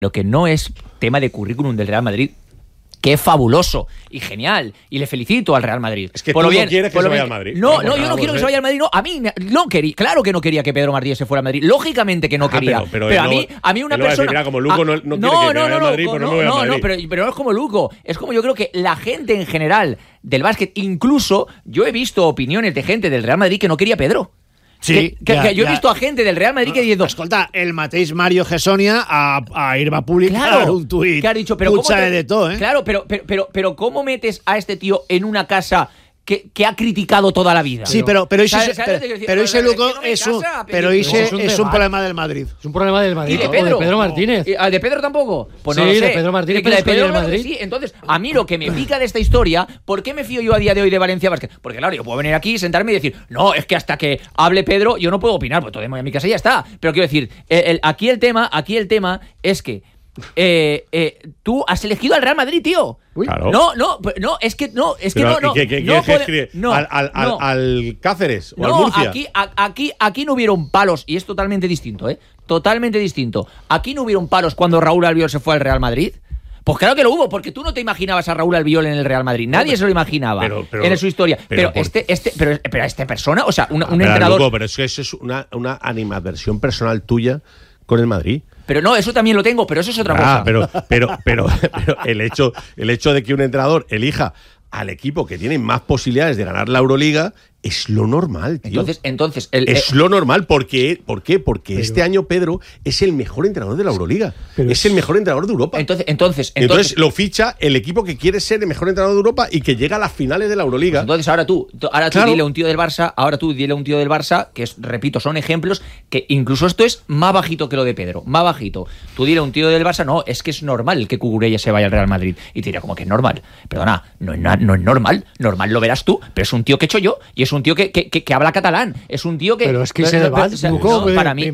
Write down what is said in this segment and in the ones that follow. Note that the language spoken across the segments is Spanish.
Lo que no es tema de currículum del Real Madrid, que es fabuloso y genial, y le felicito al Real Madrid. Es que tú no quieres que se vaya al Madrid. No, yo no quiero que se vaya al Madrid. No, a mí no quería, claro que no quería que Pedro Martínez se fuera al Madrid. Lógicamente que no quería. Pero a mí una persona. Mira, como Luco no quiere que vaya al Madrid, pues no me voy al Madrid. Pero no es como Luco. Es como yo creo que la gente en general del básquet, incluso yo he visto opiniones de gente del Real Madrid que no quería a Pedro. Sí, que yo he visto a gente del Real Madrid que diciendo... Escolta, el mateix Mario Gessonia a ir va publicar un tuit. Que ha dicho, pero de todo, ¿eh? Claro, pero ¿cómo metes a este tío en una casa que ha criticado toda la vida? Sí, pero ese Luco es un problema del Madrid. Es un problema del Madrid. ¿Y de Pedro? ¿O de Pedro Martínez? ¿De Pedro tampoco? Pues sí, no lo sé. de Pedro Martínez, de Pedro Pedro Madrid. Sí, entonces, a mí lo que me pica de esta historia, ¿por qué me fío yo a día de hoy de Valencia Basket? Porque claro, yo puedo venir aquí, sentarme y decir, no, es que hasta que hable Pedro yo no puedo opinar, pues todo en mi casa y ya está. Pero quiero decir, aquí el tema es que tú has elegido al Real Madrid, tío. Claro. Es que al Cáceres o al Murcia. Aquí no hubieron palos, y es totalmente distinto, totalmente distinto. Aquí no hubieron palos cuando Raúl Albiol se fue al Real Madrid. Pues claro que lo hubo, porque tú no te imaginabas a Raúl Albiol en el Real Madrid. Nadie se lo imaginaba en su historia. Pero esta persona, o sea, un entrenador. Luco, pero eso es una animadversión personal tuya con el Madrid. Pero no, eso también lo tengo, pero eso es otra cosa. Pero el hecho de que un entrenador elija al equipo que tiene más posibilidades de ganar la Euroliga es lo normal, tío. Entonces es lo normal. ¿Por qué? Porque este año Pedro es el mejor entrenador de la Euroliga. Es el mejor entrenador de Europa. Entonces lo ficha el equipo que quiere ser el mejor entrenador de Europa y que llega a las finales de la Euroliga. Entonces ahora tú dile a un tío del Barça, que repito, son ejemplos que incluso esto es más bajito que lo de Pedro, más bajito. Tú dile a un tío del Barça, no, es que es normal que Cucurella se vaya al Real Madrid. Y te dirá, como que es normal. Perdona, no es normal. Normal lo verás tú, pero es un tío que he hecho yo y es un tío que habla catalán. Es un tío que... Pero es que ese debate, para mí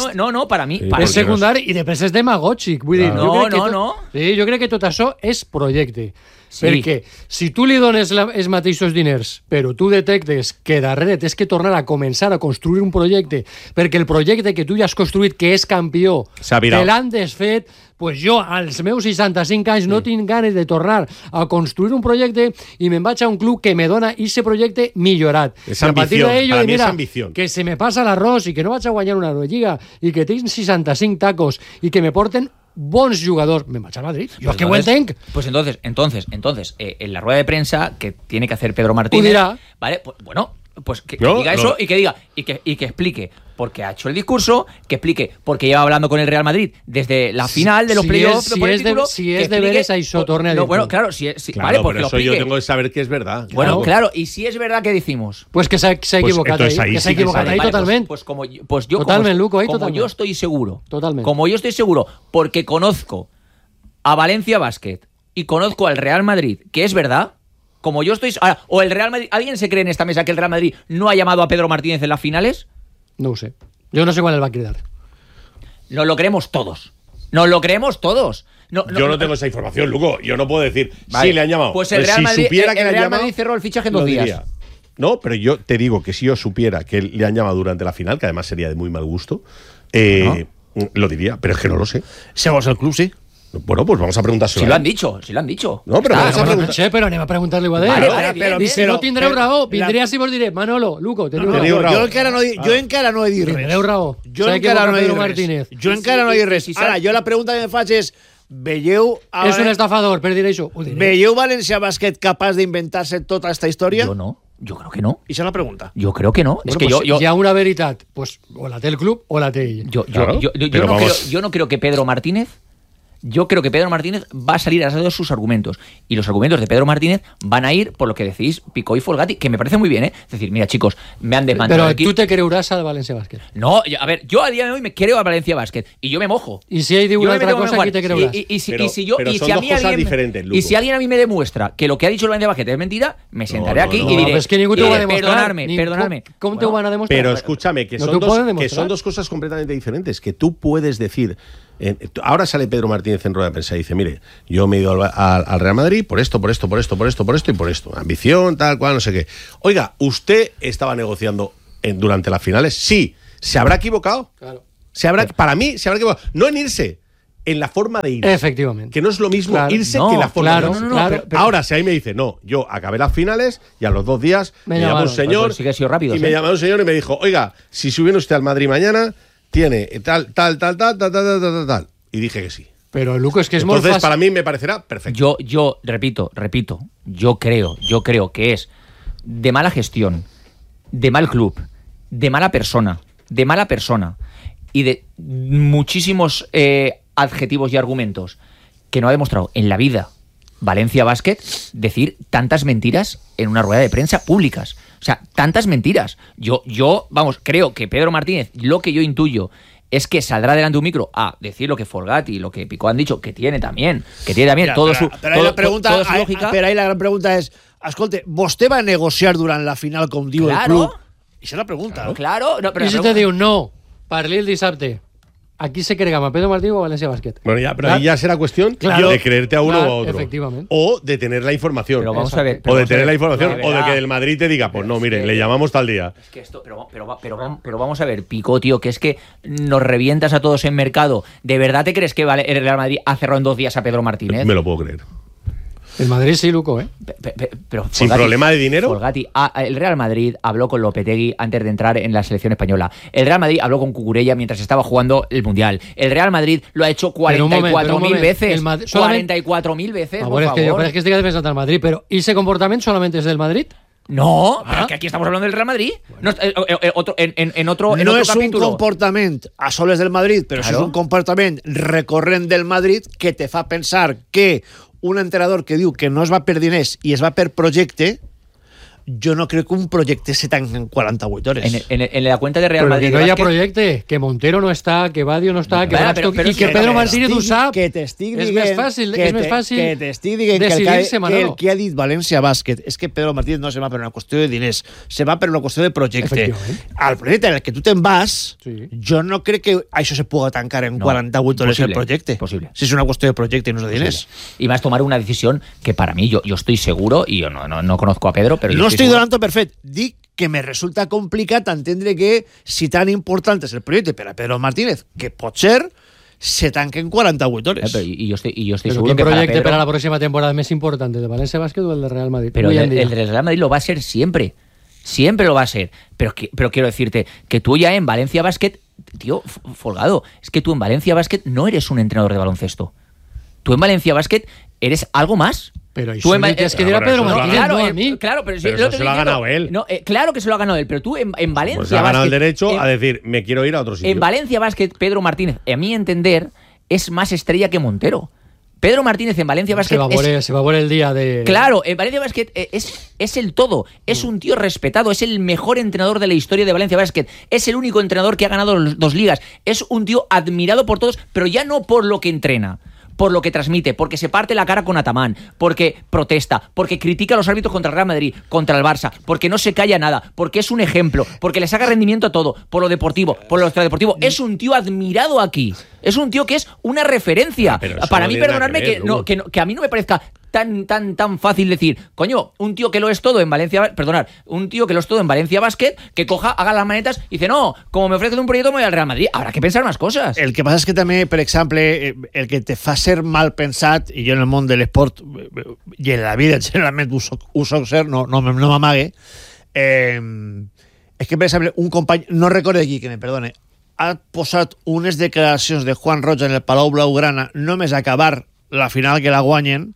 és secundari i després és demagògic. Vull dir, sí, jo crec que tot això és projecte. Sí. Perquè si tu li dones els mateixos diners, però tu detectes que darrere tens que tornar a començar a construir un projecte, perquè el projecte que tu ja has construït, que és campió, te l'han desfet, pues jo, als meus 65 anys, no tinc ganes de tornar a construir un projecte i me'n vaig a un club que me dona aquest projecte millorat. És ambició, para mi és ambició. Que se me passa l'arròs i que no vaig a guanyar una Eurolliga i que tinc 65 tacos i que me porten bons jugadors, me vaig al Madrid. Yo es que ho entenc. Pues entonces, en la rueda de prensa que tiene que hacer Pedro Martínez, dirá. ¿vale? Pues, bueno, pues que diga eso y que explique porque ha hecho el discurso, que explique porque lleva hablando con el Real Madrid desde la final de los playoffs. Si es deberes a iso torneo. No, bueno, claro, vale, porque eso yo tengo que saber que es verdad. Bueno, claro, y si es verdad, ¿qué decimos? Pues que se ha equivocado ahí. Que se ha equivocado ahí totalmente. Pues yo, totalmente, Luco, ahí como totalmente. yo estoy seguro. Totalmente. Como yo estoy seguro, porque conozco a Valencia Basket y conozco al Real Madrid, que es verdad. Como yo estoy... Ahora, o el Real Madrid... ¿Alguien se cree en esta mesa que el Real Madrid no ha llamado a Pedro Martínez en las finales? No ho sé. Yo no sé cuál le va a quedar. Nos lo creemos todos. Nos lo creemos todos. Yo no tengo esa información, Luco. Yo no puedo decir si le han llamado. Pues el Real Madrid, Madrid cerró el fichaje en 2 días. Diría. No, pero yo te digo que si yo supiera que le han llamado durante la final, que además sería de muy mal gusto, lo diría, pero es que no lo sé. Segons el club, sí. Bueno, pues vamos a preguntárselo. Si lo han dicho. No, pero vamos a preguntar. No sé, però anem a preguntar-li a ell. Vale, si no tindreu raó, vindré així i vos diré, Manolo, Luco, teniu raó. Jo encara no he dit res. Tindreu raó. Jo encara no he dit res. Ara, jo la pregunta que em faig és, veieu... És un estafador, per dir això. Veieu València Basket capaç d'inventar-se tota aquesta història? Jo no. Yo creo que no. ¿Y esa es la pregunta? Yo creo que no. Bueno, es que pues ya una veritat, pues o la té el club o la té ell. Yo no creo que Pedro Martínez... Yo creo que Pedro Martínez va a salir a dar sus argumentos. Y los argumentos de Pedro Martínez van a ir por lo que decís Picó y Folgati, que me parece muy bien, ¿eh? Es decir, mira, chicos, me han desmantelado aquí. Pero tú te creurás al Valencia Basket. No, a ver, yo a día de hoy me creo al Valencia Basket y yo me mojo. Y si hay de una otra cosa, aquí te creurás. Y si alguien a mí me demuestra que lo que ha dicho el Valencia Basket es mentira, me sentaré aquí y diré, es que ningún te va a demostrar. Perdonadme. ¿Cómo te van a demostrar? Pero escúchame, que son dos cosas completamente diferentes. Que tú puedes decir... Ahora sale Pedro Martínez en rueda de prensa y dice, mire, yo me he ido al Real Madrid por esto y por esto. Ambición, tal cual, no sé qué. Oiga, ¿usted estaba negociando durante las finales? Sí. ¿Se habrá equivocado? Claro. Para mí se habrá equivocado. No en irse, en la forma de irse. Efectivamente. Que no es lo mismo irse que la forma de irse. Ahora, si ahí me dice, no, yo acabé las finales y a los 2 días me llamó un señor sí que ha sido rápido, y me llamó un señor y me dijo, oiga, si viene usted al Madrid mañana, tiene tal. Y dije que sí. Pero, Luco, es que es entonces, para mí me parecerá perfecto. Yo repito, yo creo que es de mala gestión, de mal club, de mala persona y de muchísimos adjetivos y argumentos que no ha demostrado en la vida Valencia Basket decir tantas mentiras en una rueda de prensa públicas. O sea, tantas mentiras. Yo creo que Pedro Martínez, lo que yo intuyo es que saldrá delante de un micro a decir lo que Folgati y lo que Picó han dicho, que tiene también mira, toda su lógica. Pero ahí la gran pregunta es, escolta, ¿vostè va negociar durant la final com diu el club? I això és la pregunta. Claro. No, I si te diu, no, parli el dissabte. Aquí se crega a Pedro Martín o Valencia Basket. Bueno, pero ahí ya será cuestión de creerte a uno o a otro. Efectivamente. O de tener la información. Pero vamos a ver. O de tener la información. O de que el Madrid te diga, pues no, mire, le llamamos tal día. Es que esto, pero vamos a ver, Picó, tío, que es que nos revientas a todos en mercado. ¿De verdad te crees que el Real Madrid ha cerrado en 2 días a Pedro Martínez? Me lo puedo creer. El Madrid sí, Luco, ¿eh? Pero sin problema de dinero. Folgati, el Real Madrid habló con Lopetegui antes de entrar en la selección española. El Real Madrid habló con Cucurella mientras estaba jugando el Mundial. El Real Madrid lo ha hecho 44.000 veces. 44.000 veces, por favor. Es que estic defensant el Madrid, però ¿y ese comportamiento solamente es del Madrid? No, pero es que aquí estamos hablando del Real Madrid. No, en otro es capítulo. Un comportament a soles del Madrid, però claro. És un comportament recorrent del Madrid que te fa pensar que un entrenador que diu que no es va per diners i es va per projecte, yo no creo que un proyecto se tanque en 48 horas. En la cuenta de Real Madrid. Que no haya proyecto, que Montero no está, que Badio no está, que y que Pedro Martínez ho sap. Que t'estic dient, és més fàcil que t'estic dient que el que ha dit València Bàsquet és que Pedro Martínez no se va per una qüestió de diners, se va per una qüestió de projecte. Al projecte en el que tu te'n vas, jo no crec que això se puga tancar en 48 hores el projecte. Si es una qüestió de projecte y no de diners. Y vas a tomar una decisión que para mí, yo estoy seguro, y yo no conozco a Pedro, pero no estic donant perfecte. Dic que me resulta complicat entendre que si tan important és el projecte per a Pedro Martínez, que potser se tanque en 48 hores. Y yo estoy pero seguro que proyecto para la próxima temporada más importante, de Valencia Basket o el de Real Madrid. Pero el de Real Madrid lo va a ser siempre. Siempre lo va a ser. Pero quiero decirte que tú ya en Valencia Basket, tío, Folgado, es que tú en Valencia Basket no eres un entrenador de baloncesto. Tú en Valencia Basket eres algo más. Pero tú es que dirá Pedro Martínez, claro, pero eso se lo ha ganado él. No, claro que se lo ha ganado él, pero tú en Valencia pues se ha ganado el derecho a decir, me quiero ir a otro sitio. En Valencia Basket, Pedro Martínez, a mi entender, es más estrella que Montero. Pedro Martínez en Valencia Basket se va por el día de... Claro, en Valencia Basket es el todo. Es un tío respetado. Es el mejor entrenador de la historia de Valencia Basket. Es el único entrenador que ha ganado 2 ligas. Es un tío admirado por todos, pero ya no por lo que entrena, por lo que transmite, porque se parte la cara con Atamán, porque protesta, porque critica a los árbitros contra el Real Madrid, contra el Barça, porque no se calla nada, porque es un ejemplo, porque le saca rendimiento a todo, por lo deportivo, por lo extradeportivo. Es un tío admirado aquí. Es un tío que es una referencia. Para mí, perdonadme que a mí no me parezca tan fácil decir, coño, un tío que lo es todo en Valencia, un tío que lo es todo en Valencia Basket, que coja, haga las manetas y dice, no, como me ofrecen un proyecto me voy al Real Madrid. Habrá que pensar más cosas. El que passa és que també, per exemple, el que te fa ser mal pensat, i jo en el món de l'esport i en la vida generalment ho soc ser, no m'amague, és que, per exemple, un company, no recordo aquí, que me perdone, ha posat unes declaracions de Juan Roig en el Palau Blaugrana només acabar la final que la guanyen,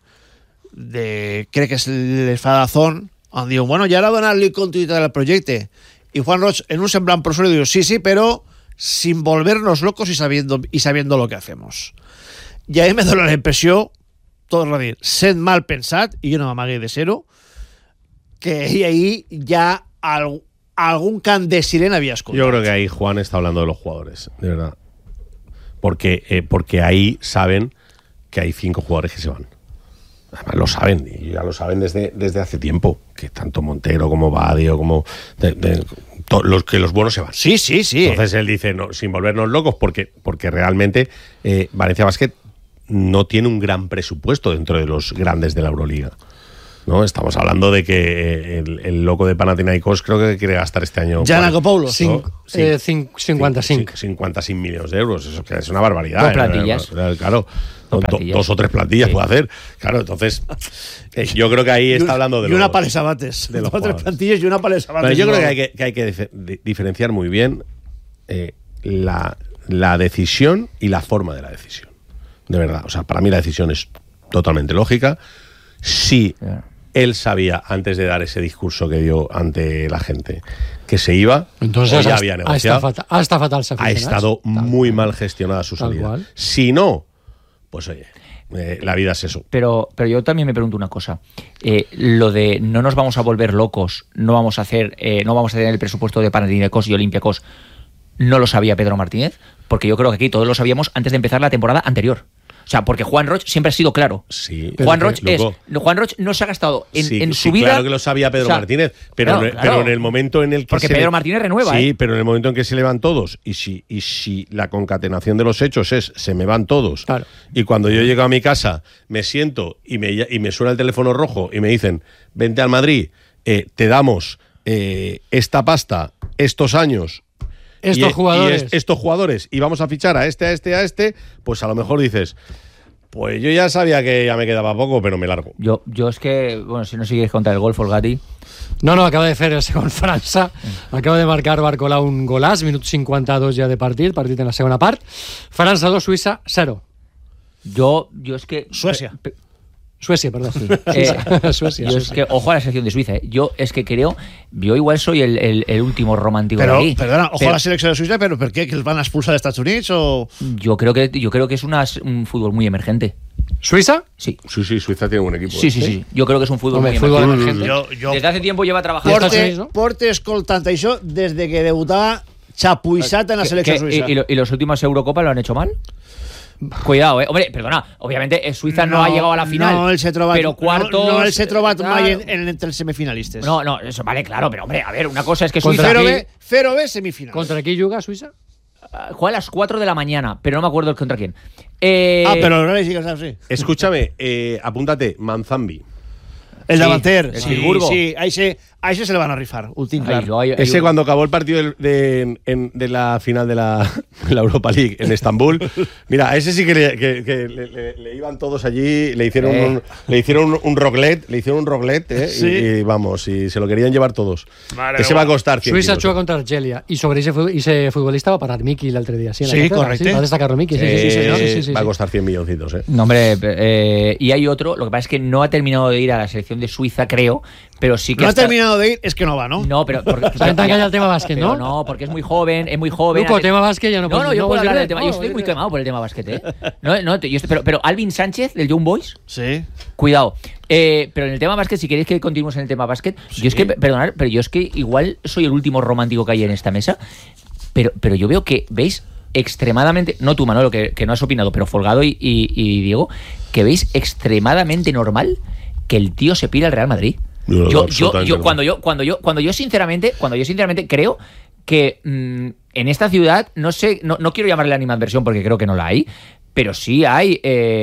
crec que és l'Esfadazón, on diuen, bueno, ja ara donar-li continuïtat al projecte. I Juan Roig, en un semblant profesor, diu, sí, pero sin volvernos locos y sabiendo lo que hacemos. Y a mí me da la impressió, tot a dir, sent mal pensat, i jo no m'amague de ser-ho, que ahí ya algún cant de sirena había escoltat. Yo creo que ahí Juan está hablando de los jugadores, de verdad. Porque ahí saben que hay 5 jugadores que se van. Además lo saben, y ya lo saben desde hace tiempo, que tanto Montero como Badio, como los buenos se van. Sí. Entonces él dice, no, sin volvernos locos, porque realmente Valencia Basket no tiene un gran presupuesto dentro de los grandes de la Euroliga. ¿no? Estamos hablando de que el loco de Panathinaikos creo que quiere gastar este año Giannakopoulos, ¿no? 55 millones de euros. Eso es una barbaridad. Dos plantillas. Claro. Dos o tres plantillas puede hacer. Claro, entonces yo creo que ahí está hablando de una pala de sabates. De los dos o tres plantillas y una pala de sabates. Pero yo creo que hay que diferenciar muy bien la decisión y la forma de la decisión. De verdad. O sea, para mí la decisión es totalmente lógica. Sí. Él sabía, antes de dar ese discurso que dio ante la gente, que se iba. Entonces ya había negociado. Ha estado muy mal gestionada su salida. Si no, pues oye, la vida es eso. Pero yo también me pregunto una cosa. Lo de no nos vamos a volver locos, no vamos a tener el presupuesto de Panathinaikos y Olympiacos, ¿no lo sabía Pedro Martínez? Porque yo creo que aquí todos lo sabíamos antes de empezar la temporada anterior. O sea, porque Juan Roch siempre ha sido claro. Sí, Juan Roch no se ha gastado en su vida. Claro que lo sabía Pedro Martínez, pero en el momento en el que porque Pedro Martínez renueva. Sí, pero en el momento en que se le van todos y si la concatenación de los hechos es se me van todos. Claro. Y cuando yo llego a mi casa me siento y me suena el teléfono rojo y me dicen vente al Madrid, te damos esta pasta, estos años. Estos jugadores y vamos a fichar a este, pues a lo mejor dices, pues yo ya sabía que ya me quedaba poco, pero me largo. Yo es que, bueno, si no sigues contra el gol, Folgati. No, acaba de fer el segon França, acaba de marcar Barcola un golàs, minut 52 ja de partit en la segona part. França 2, Suïssa 0. Yo es que... Suecia, perdón. Sí. Suecia. Es que, ojo a la selección de Suiza. Yo es que creo, yo igual soy el último romántico de aquí. Perdona, ojo a la selección de Suiza, pero ¿por qué? ¿Que van a expulsar de Estados Unidos? O... Yo creo que es un fútbol muy emergente. ¿Suiza? Sí. Sí, Suiza tiene un equipo. Sí. Yo creo que es un fútbol muy emergente. Desde hace tiempo lleva trabajando. Porte escoltant això desde que debutaba Chapuisat en la selección suiza. ¿Y los últimos Eurocopas lo han hecho mal? Cuidado, hombre, perdona, obviamente Suiza no ha llegado a la final, no el pero cuartos... No el se trobat mai entre els semifinalistes. No, eso vale, claro, pero hombre, a ver, una cosa es que Suiza... 0B semifinal. ¿Contra quién juga Suiza? Juega a las 4 de la mañana, pero no me acuerdo contra quién. Pero no le sigas así. Escúchame, apúntate, Manzambi. El davanter, el sí, a ese se le van a rifar, Ese cuando acabó el partido de la final de la Europa League en Estambul, mira, a ese sí que le iban todos allí, le hicieron un roglet, sí. y vamos, y se lo querían llevar todos. Vale, ese va a costar 100 Suiza juega contra Argelia y sobre ese futbolista va a parar Miki el otro día. Sí, correcto. Sí, va a destacar Miki, sí. Va a costar 100 milloncitos, No, hombre, y hay otro, lo que pasa es que no ha terminado de ir a la selección de Suiza, creo, pero sí que no ha terminado de ir, es que no va, ¿no? No, pero ya el tema básquet, ¿no? No, porque es muy joven. Luco, tema básquet ya no. No, yo puedo hablar del tema. Yo estoy muy quemado por el tema básquet, pero Alvin Sánchez del Young Boys. Sí. Cuidado. Pero en el tema básquet, si queréis que continuemos en el tema básquet, sí. Yo es que igual soy el último romántico que hay en esta mesa, pero yo veo que veis extremadamente, no tú Manolo, que no has opinado, pero Folgado y Diego, que veis extremadamente normal que el tío se pira al Real Madrid. Cuando yo sinceramente creo que en esta ciudad, no sé, no quiero llamarle animadversión porque creo que no la hay, pero sí hay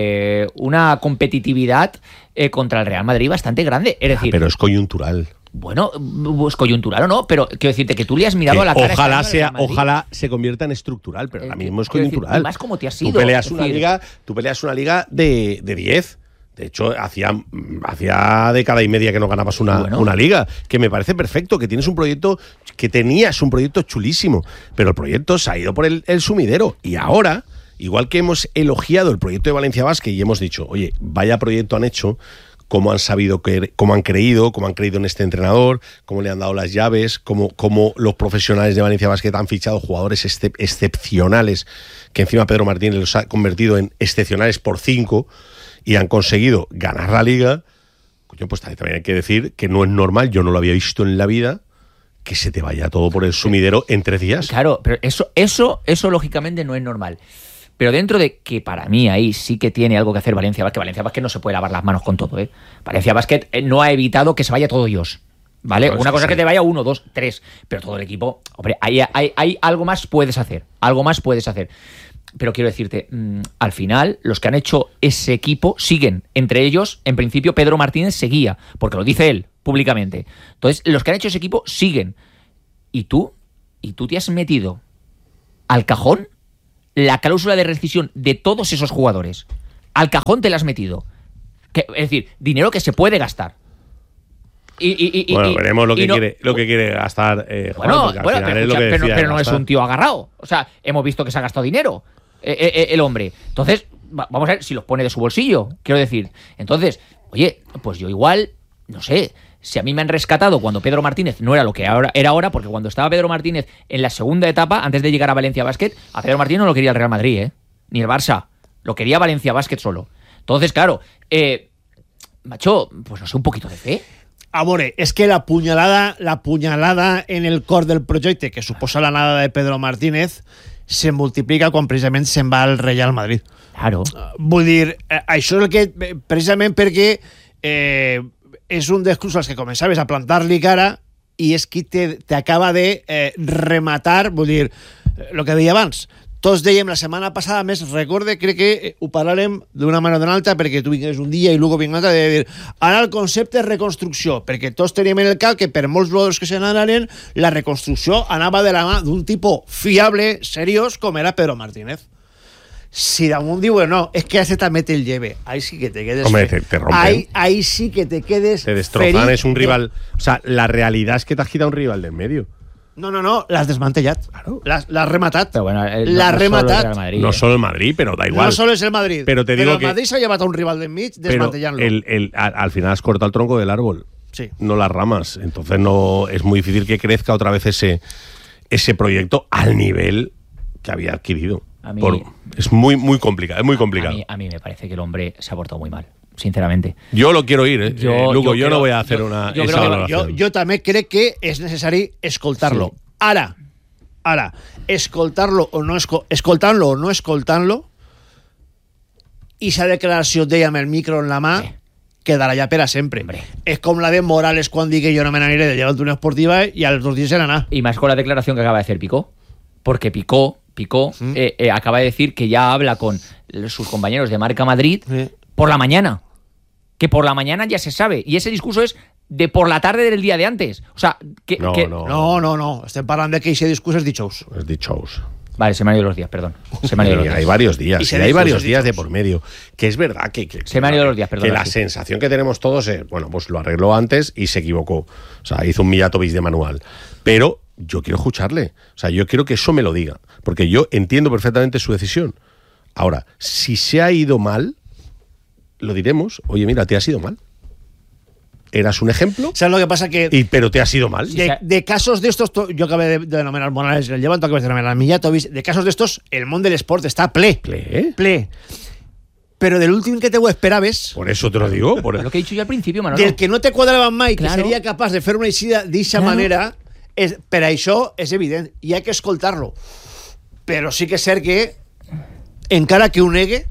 una competitividad contra el Real Madrid bastante grande. Es decir, pero es coyuntural. Bueno, es coyuntural o no, pero quiero decirte que tú le has mirado a la cara. Ojalá se convierta en estructural, pero ahora mismo es coyuntural. Decir, más como te has ido. Tú peleas una liga de 10. De hecho, hacía década y media que no ganabas una liga, que me parece perfecto, que tenías un proyecto chulísimo, pero el proyecto se ha ido por el sumidero. Y ahora, igual que hemos elogiado el proyecto de Valencia Basket y hemos dicho, oye, vaya proyecto han hecho, cómo han sabido, cómo han creído en este entrenador, cómo le han dado las llaves, cómo los profesionales de Valencia Basket han fichado jugadores excepcionales, que encima Pedro Martínez los ha convertido en excepcionales por 5, y han conseguido ganar la liga. Pues también hay que decir que no es normal, yo no lo había visto en la vida, que se te vaya todo por el sumidero en 3 días. Claro, pero eso lógicamente no es normal. Pero dentro de que para mí ahí sí que tiene algo que hacer Valencia Basket no se puede lavar las manos con todo, ¿eh? Valencia Basket no ha evitado que se vaya todo Dios, ¿vale? Claro, una cosa es que te vaya 1, 2, 3, pero todo el equipo, hombre, hay algo más puedes hacer, pero quiero decirte, al final, los que han hecho ese equipo siguen. Entre ellos, en principio, Pedro Martínez seguía, porque lo dice él públicamente. Entonces, los que han hecho ese equipo siguen. ¿Y tú te has metido al cajón la cláusula de rescisión de todos esos jugadores? Al cajón te la has metido. Es decir, dinero que se puede gastar. Veremos lo que quiere gastar Juan, pero no es un tío agarrado. O sea, hemos visto que se ha gastado dinero el hombre. Entonces, vamos a ver si los pone de su bolsillo, quiero decir. Entonces, oye, pues yo igual, no sé, si a mí me han rescatado cuando Pedro Martínez no era lo que era ahora, porque cuando estaba Pedro Martínez en la segunda etapa, antes de llegar a Valencia Basket, a Pedro Martínez no lo quería el Real Madrid, ni el Barça. Lo quería Valencia Basket solo. Entonces, claro, macho, pues no sé, un poquito de fe. Amore, és que la punyalada en el cor del projecte que suposa l'anada de Pedro Martínez se multiplica quan precisament se'n va al Real Madrid. Claro. Vull dir, això és el que, precisament perquè és un dels clubs als que començaves a plantar-li cara i és qui t'acaba de rematar, vull dir, el que deia abans. Tots dèiem la setmana passada, més recorde, crec que ho parlarem d'una manera o d'una altra, perquè tu vingues un dia i luego vingues un altre, de dir, ara el concepte de reconstrucció, perquè tots teníem en el cap que per molts jugadors que se n'anaren, la reconstrucció anava de la mà d'un tipus fiable, seriós, com era Pedro Martínez. Si damunt diuen, no, es que ese també te el lleve, ahí sí que te quedes... Hombre, te rompen. Ahí sí que te quedes... Te destrozan, es un rival... O sea, la realidad es que te has quitado un rival del medio. No, l'has desmantellat. Claro. L'has rematat. Pero bueno, l'has rematat. Madrid, no solo el Madrid, pero da igual. No solo es el Madrid. Pero te digo el que Madrid s'ha llevat a un rival d'enmig desmantellant-lo. Al final has cortado el tronco del árbol, sí, no las ramas. Entonces no es muy difícil que crezca otra vez ese proyecto al nivel que había adquirido. Es muy complicado, es muy complicado. A mí me parece que el hombre se ha portado muy mal, sinceramente. Yo lo quiero ir, Lugo, yo no voy a hacer esa valoración. Jo també crec que és necessari escoltar-lo. Sí. Ara, escoltar-lo o no escoltant-lo, i esa declaració d'ella amb el micro en la mà quedarà ja per a sempre. És com la de Morales quan digui yo no me n'aniré de llevar una esportiva y a los 2 días se n'anà. Y más con la declaración que acaba de hacer Picó, porque Picó acaba de decir que ya habla con sus compañeros de Marca Madrid por la mañana, que por la mañana ya se sabe, y ese discurso es de por la tarde del día de antes. O sea, No. Estem parlant de que ese discurs és dijous. Es dijous. Vale, se me han ido los días, perdón. Hay varios días. Hay varios días de por medio. Que es verdad que se me han ido los días, perdón. Que la sensación que tenemos todos es, bueno, pues lo arregló antes y se equivocó. O sea, hizo un Mijatovic de manual. Pero yo quiero escucharle. O sea, yo quiero que eso me lo diga. Porque yo entiendo perfectamente su decisión. Ahora, si se ha ido mal, lo diremos. Oye, mira, te has ido mal. Eras un ejemplo. ¿Sabes lo que pasa? Pero te has ido mal. De casos de estos, yo acabé de denominar Morales, el llevan, tú acabas de denominar Mijatovic, de casos de estos, el món del esport está ple. Pero del último que te ho esperaves... Por eso te lo digo. Lo que he dicho yo al principio, Manolo. Del que no te quadrava mai, claro, que seria capaç de fer una eixida d'eixa manera, per això és evident, i hay que escoltar-lo. Però sí que és cert que, encara que ho negue,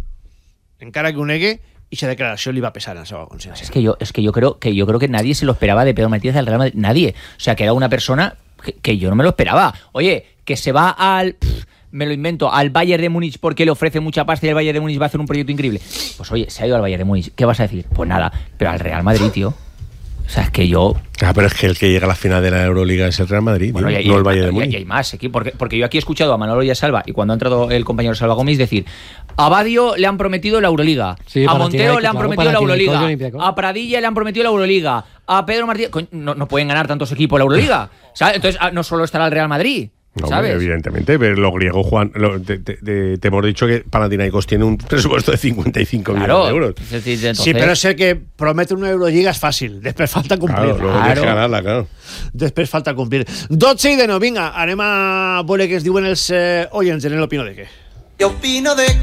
y esa declaración le iba a pesar en esa conciencia. Es que yo creo que nadie se lo esperaba de Pedro Martínez al Real Madrid. Nadie. O sea, que era una persona que yo no me lo esperaba. Oye, que se va me lo invento, al Bayern de Múnich porque le ofrece mucha pasta y el Bayern de Múnich va a hacer un proyecto increíble. Pues oye, se ha ido al Bayern de Múnich. ¿Qué vas a decir? Pues nada. Pero al Real Madrid, tío. O sea, es que yo... pero es que el que llega a la final de la Euroliga es el Real Madrid, bueno, no el Bayern de Múnich. Y hay más, porque yo aquí he escuchado a Manolo y a Salva, y cuando ha entrado el compañero Salva Gómez, decir, a Badio le han prometido la Euroliga, sí, a Montero le han prometido la Euroliga, a Pradilla le han prometido la Euroliga, a Pedro Martínez... No pueden ganar tantos equipos la Euroliga, ¿sabes? Entonces no solo estará el Real Madrid. No, ¿sabes? Evidentemente, pero los griegos, Juan, te hemos dicho que Panathinaikos tiene un presupuesto de 55 millones de euros. Entonces... Sí, pero sé que promete una Euroliga es fácil, després falta cumplir. Claro, tienes que ganarla, claro. Després falta cumplir. 12:09, vinga, anem a veure què es diuen els oients en l'Opino de què. Opino de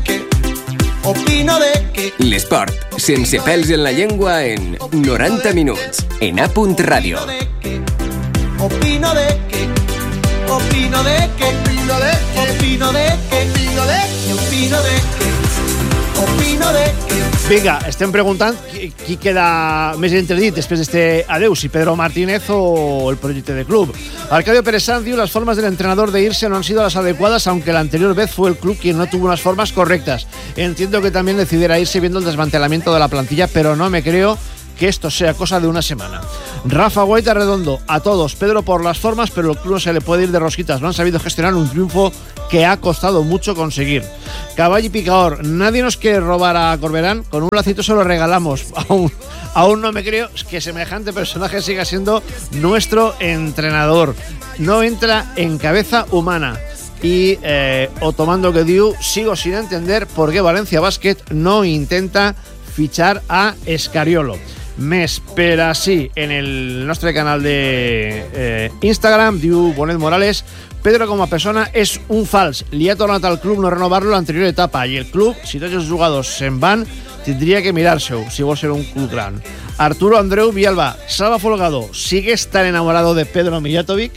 què. L'esport, sense pèls en la llengua, en 90 minuts, en A. Ràdio. Opino de què. Opino de què. Opino de què. Opino de què. Opino de què. Opino de què. Opino de què. Vinga, estem preguntant qui queda més entredit després d'este adeu, si Pedro Martínez o el proyecto de club. Arcadio Pérez Sanz diu: las formas del entrenador de irse no han sido las adecuadas, aunque la anterior vez fue el club quien no tuvo unas formas correctas. Entiendo que también decidiera irse viendo el desmantelamiento de la plantilla, pero no me creo que esto sea cosa de una semana. Rafa Guaita Redondo: a todos, Pedro por las formas, pero el club no se le puede ir de rosquitas, no han sabido gestionar un triunfo que ha costado mucho conseguir. Caball y Picaor: nadie nos quiere robar a Corberán, con un lacito se lo regalamos. Aún no me creo que semejante personaje siga siendo nuestro entrenador. No entra en cabeza humana. Y Otomando que diu: sigo sin entender por qué Valencia Basket no intenta fichar a Escariolo. Més per així, en el nostre canal de Instagram, diu Bonet Morales: Pedro com a persona és un fals, li ha tornat al club no renovar-lo l'anterior etapa, i el club, si tots els jugadors se'n van, tindria que mirar-se-ho, si vol ser un club gran. Arturo Andreu Villalba: Salva Folgado, ¿sigues tan enamorado de Pedro Mijatovic?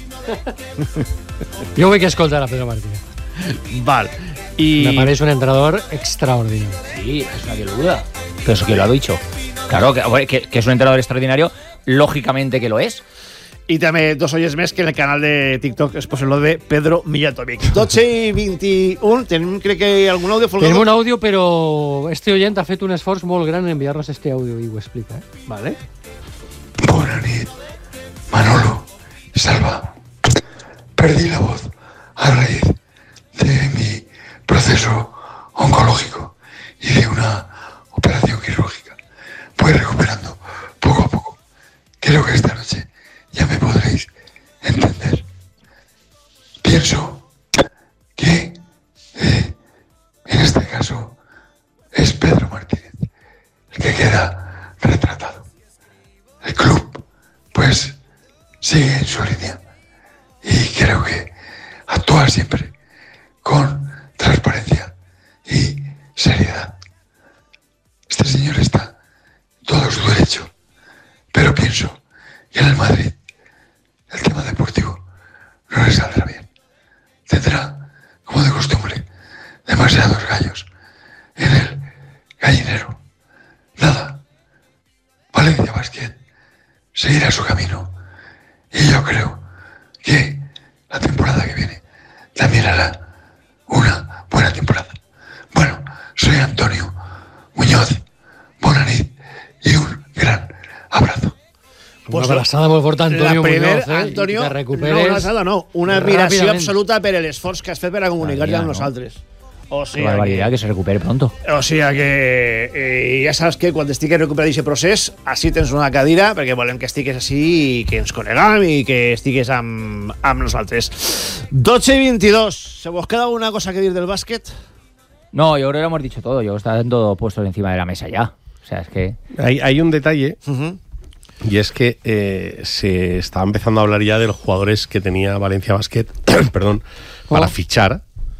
Jo vull que escoltar a Pedro Martínez. Vale. Y... me parece un entrenador extraordinario. Sí, es nadie duda. Pero eso que lo ha dicho. Claro, que es un entrenador extraordinario, lógicamente que lo es. Y también dos oyes més que en el canal de TikTok es posen lo de Pedro Mijatovic. 12:21, crec que hay algun audio folgado. Tenim un audio, però este oyente ha fet un esforç molt gran en enviar-nos este audio i ho explica. Vale. Bona nit, Manolo, Salva. Perdí la voz a raíz de mi proceso oncológico y de una operación quirúrgica. Voy recuperando poco a poco. Creo que esta noche ya me podréis entender. Pienso que en este caso es Pedro Martínez el que queda retratado. El club pues sigue en su línea y creo que actúa siempre con transparencia y seriedad. Este señor está en todo su derecho, pero pienso que en el Madrid el tema deportivo no le saldrá bien. Tendrá, como de costumbre, demasiados gallos en el gallinero. Nada. Valencia Basket seguirá su camino y yo creo que la temporada que viene también hará una buena temporada. Bueno, soy Antonio Muñoz. Bona nit y un gran abrazo. Pues una abraçada molt forta, Antonio Muñoz. Antonio, no, una abraçada no, una admiració absoluta per l'esforç que has fet per a comunicar-te amb nosaltres. O sea, barbaridad, que se recupere pronto. O sea que ja saps que quan estigues recuperat aquest procés, així tens una cadira, perquè volem que estigues així i que ens coneguem i que estigues amb nosaltres. 12:22. ¿Se vos queda alguna cosa que dir del básquet? No, yo creo que lo hemos dicho todo. Yo está todo puesto encima de la mesa ya. O sea, es que... Hay un detalle, y es que se estaba empezando a hablar ya de los jugadores que tenía Valencia Basket, perdón, para fichar.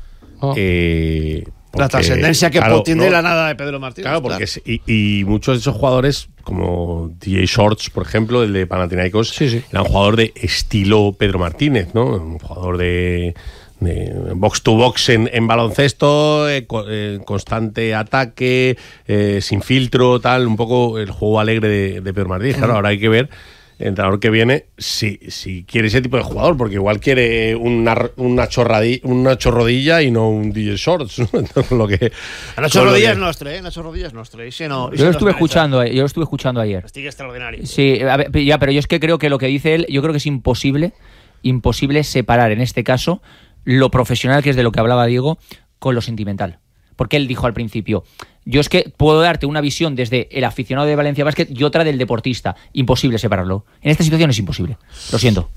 Porque, la trascendencia que tiene la nada de Pedro Martínez. Claro, porque y muchos de esos jugadores, como DJ Shorts, por ejemplo, el de Panathinaikos, sí. Era un jugador de estilo Pedro Martínez, ¿no? Un jugador de box to box en baloncesto, constante ataque, sin filtro, tal, un poco el juego alegre de Pedro Martínez. Claro, ahora hay que ver el entrenador que viene si quiere ese tipo de jugador, porque igual quiere una chorrodilla y no un DJ Shorts, ¿no? Entonces, la chorrodilla es nostre, la chorrodilla es nostre. Yo lo estuve escuchando ayer. Estoy extraordinario. Sí, pero yo es que creo que lo que dice él, yo creo que es imposible separar en este caso lo profesional, que es de lo que hablaba Diego, con lo sentimental. Porque él dijo al principio: yo es que puedo darte una visión desde el aficionado de Valencia Basket y otra del deportista. Imposible separarlo. En esta situación es imposible. Lo siento.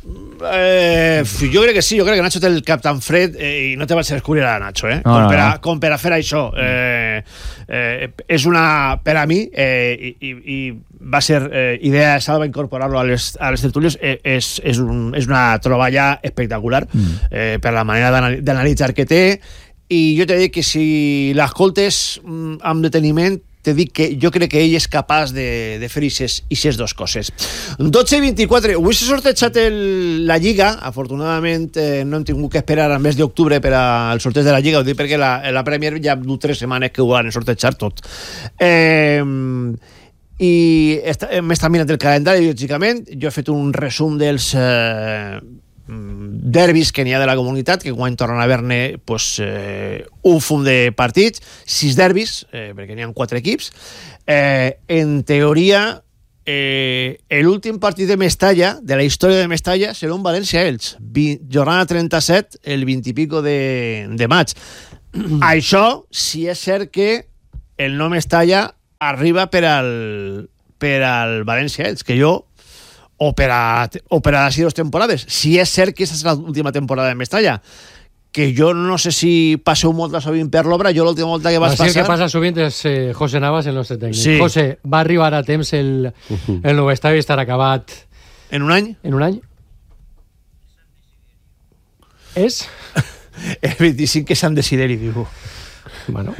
Jo crec que sí, jo crec que Nacho té el cap tan fred i no te vaig a descobrir a Nacho, com per a fer això. És una, per a mi, i va ser idea de Salva incorporar-lo a les tertúlies, és una troballa espectacular per la manera d'analitzar que té. I jo t'he dit que si l'escoltes amb deteniment te dic que jo crec que ell és capaç de fer aquestes dues coses. 12:24, avui s'ha sortejat la Lliga, afortunadament no hem tingut que esperar al mes d'octubre per al sorteig de la Lliga, ho dic perquè la Premier ja ha dut 3 setmanes que ho van sortejar tot. I m'està mirant el calendari, lògicament, jo he fet un resum dels derbis que n'hi ha de la comunitat, que quan tornen a haver-ne un fum de partits, 6 derbis, perquè n'hi ha 4 equips. En teoria, l'últim partit de Mestalla, de la història de Mestalla, serà un València-Elx, jornada 37, el 20 i pico de maig. Això, si és cert que el no Mestalla arriba per al València-Elx, que jo o per a les 2 temporades. Si és cert que aquesta és l'última temporada de Mestalla, que jo no sé si passeu molt sovint per l'obra, jo l'última volta que vas passar... El que passa sovint és José Navas, el nostre tècnic. Sí. José, va arribar a temps el nou estadi i estarà acabat... En un any? En un any? És? El 25 que Sant Desideri, diu. Bueno...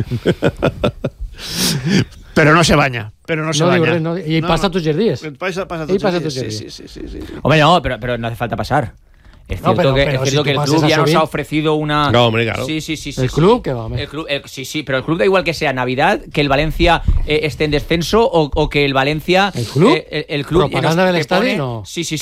Però no se banya. Però no se banya. Res, no. Y pasa tus dies. Pasa tus dies. Sí. Hombre, no, pero no hace falta pasar. Es cierto que el club ya nos ha ofrecido una... No, hombre, claro. Sí. ¿El club qué va? Sí, pero el club da igual que sea Navidad, que el Valencia esté en descenso o que el Valencia... ¿El club? El club ¿Propaganda del estadio? No. Sí. Sí.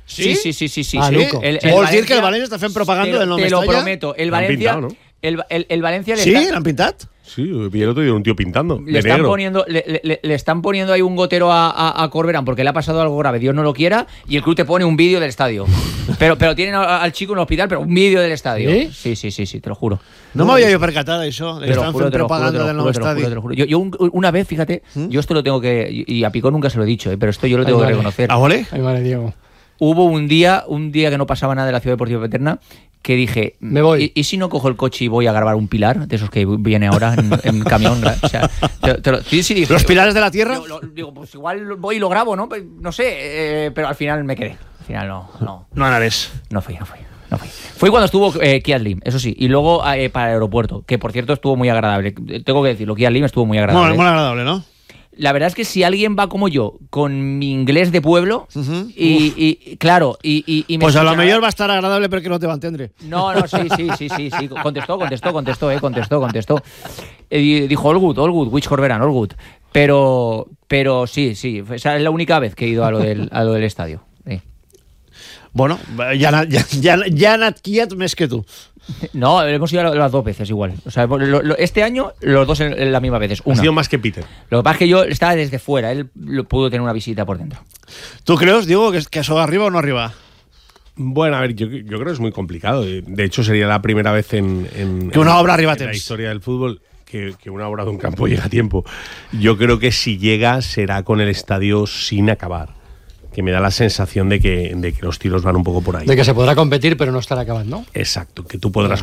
Ah, Luco. ¿Vols dir que el Valencia està fent propaganda del nou Mestalla? Te lo prometo. El Valencia... Pintado, ¿no? El Valencia le ¿Sí? está... ¿L'han pintat? Sí, vi el otro día un tío pintando. Le están poniendo ahí un gotero a Corberán porque le ha pasado algo grave, Dios no lo quiera, y el club te pone un vídeo del estadio. Pero tienen al chico en el hospital, pero un vídeo del estadio. Sí, te lo juro. No m'havia jo percatat d'això. Le estan fent propaganda del nou estadi. Yo una vez, fíjate, yo esto lo tengo que... Y a Picón nunca se lo he dicho, pero esto yo lo tengo que reconocer. ¿A vale? Ahí vale, Diego. Hubo un día que no pasaba nada de la Ciudad Deportiva Paterna, que dije, me voy. ¿Y si no cojo el coche y voy a grabar un pilar de esos que viene ahora en camión? O sea, sí, dije, ¿los pilares de la tierra? Digo, pues igual voy y lo grabo, ¿no? No sé, pero al final me quedé. Al final no. No anaves. No fui. Fui cuando estuvo Kiat Lim, eso sí, y luego para el aeropuerto, que por cierto estuvo muy agradable. Tengo que decirlo, Kiat Lim estuvo muy agradable. Muy agradable, ¿no? La verdad es que si alguien va como yo, con mi inglés de pueblo, y claro, y me pues a lo mejor va a estar agradable porque no te va a entender. No, sí. Contestó. Dijo all good, which Corberán, all good. Pero sí, esa es la única vez que he ido a lo del estadio. Sí. Bueno, ya han adquiert més que tú. No, hemos ido las 2 veces igual. O sea, este año los 2 en la misma vez. Ha sido más que Peter. Lo que pasa es que yo estaba desde fuera, él pudo tener una visita por dentro. ¿Tú crees, Diego, que eso arriba o no arriba? Bueno, a ver, yo creo que es muy complicado. De hecho, sería la primera vez en que una obra arriba en la historia del fútbol que una obra de un campo llega a tiempo. Yo creo que si llega será con el estadio sin acabar. Que me da la sensación de que los tiros van un poco por ahí. De que se podrá competir, pero no estará acabando, ¿no? Exacto, que tú podrás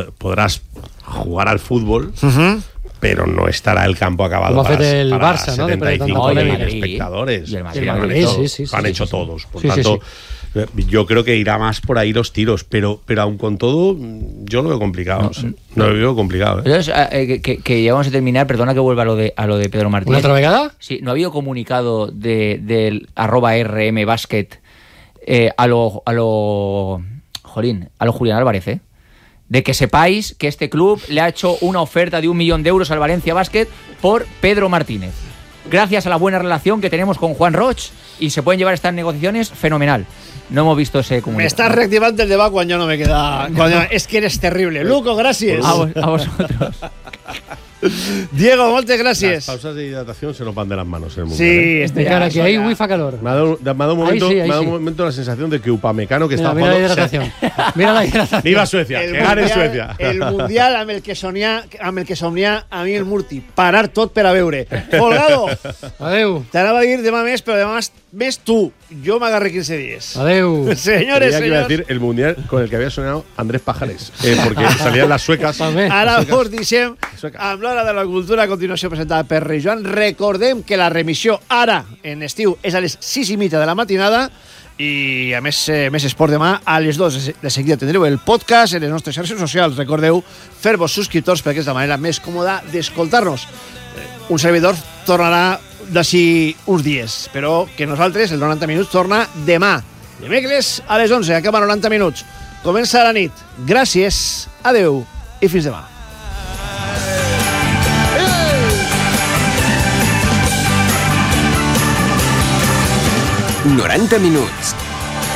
jugar al fútbol, pero no estarà el campo acabado como para, el para Barça, 75.000 espectadores. Y el Madrid, sí, lo han hecho todos. Por tanto, yo creo que irá más por ahí los tiros, pero aun con todo, yo lo veo complicado. No lo veo complicado. Entonces, que ya vamos a terminar, perdona que vuelva a lo de Pedro Martínez. ¿Una otra vegada? Sí, no ha habido comunicado del @RM Basket a lo Julián Álvarez, de que sepáis que este club le ha hecho una oferta de 1 millón de euros al Valencia Basket por Pedro Martínez. Gracias a la buena relación que tenemos con Juan Roig y se pueden llevar estas negociaciones fenomenal. No hemos visto ese comunicado. Me estás reactivando el debate cuando ya no me queda... Es que eres terrible. Luco, gracias. A vosotros. Diego, moltes gràcies. Las pausas de hidratación se nos van de las manos en el mundo. Sí, cara que ahí fa calor. Me ha dado un momento la sensación de que Upamecano que está jugando. Mira la hidratación. Mira la hidratación. Viva Suecia, que gane Suecia. El mundial amb el que somnia a mi el Murti. Parar tot per a veure. Folgado. Adeu. T'anava a dir demà més, però demà més tu. Jo m'agarré 15 días. Adeu. Señores, que iba a decir el mundial con el que había soñado Andrés Pajares. Porque salían las suecas. Ara vos deixem amb l'hora de la cultura, a continuació presentada per Rei Joan. Recordem que la remissió ara en estiu és a les 6:30 de la matinada i a més esport demà a les 2. De seguida tindreu el podcast en les nostres xarxes socials. Recordeu fer-vos subscriptors perquè és la manera més còmoda d'escoltar-nos. Un servidor tornarà d'ací uns dies, però que nosaltres, el 90 minuts, torna demà. Dimecres a les 11, acaba 90 minuts. Comença la nit. Gràcies, adeu i fins demà. 90 minuts.